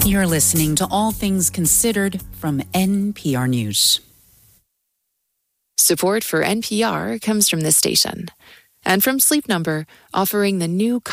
You're listening to All Things Considered from NPR News. Support for NPR comes from this station and from Sleep Number, offering the new